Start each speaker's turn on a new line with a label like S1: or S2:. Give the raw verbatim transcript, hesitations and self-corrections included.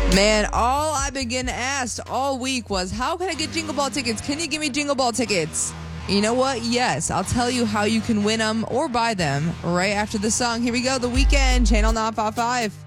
S1: Man, all I've been getting asked all week was, how can I get Jingle Ball tickets? Can you give me Jingle Ball tickets? You know what? Yes, I'll tell you how you can win them or buy them right after the song. Here we go, The Weeknd, Channel nine five five.